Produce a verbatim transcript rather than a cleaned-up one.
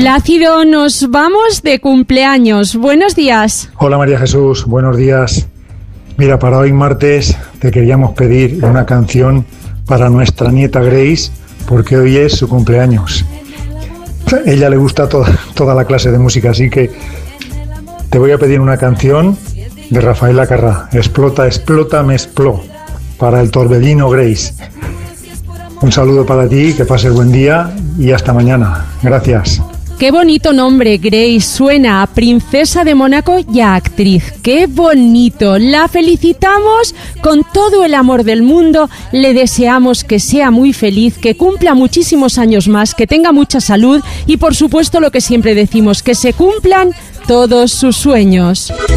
Plácido, nos vamos de cumpleaños. Buenos días. Hola María Jesús, buenos días. Mira, para hoy martes te queríamos pedir una canción para nuestra nieta Grace, porque hoy es su cumpleaños. A ella le gusta toda, toda la clase de música, así que te voy a pedir una canción de Rafael Acarrá, Explota, explota, me expló, para el torbellino Grace. Un saludo para ti, que pases buen día y hasta mañana. Gracias. Qué bonito nombre, Grace. Suena a princesa de Mónaco y a actriz. ¡Qué bonito! La felicitamos con todo el amor del mundo. Le deseamos que sea muy feliz, que cumpla muchísimos años más, que tenga mucha salud y, por supuesto, lo que siempre decimos, que se cumplan todos sus sueños.